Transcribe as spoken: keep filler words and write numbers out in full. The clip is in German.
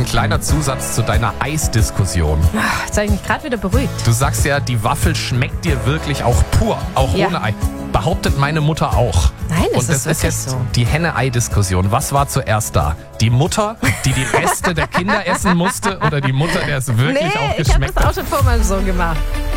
kleiner Zusatz zu deiner Eisdiskussion. Ach, jetzt habe ich mich gerade wieder beruhigt. Du sagst ja, die Waffel schmeckt dir wirklich auch pur, auch Ja. ohne Ei. Behauptet meine Mutter auch. Nein, das Und das ist ist wirklich jetzt so. die Henne-Ei-Diskussion. Was war zuerst da? Die Mutter, die die Reste der Kinder essen musste, oder die Mutter, der es wirklich Nee, auch ich habe geschmeckt das hat? auch schon vor meinem Sohn gemacht.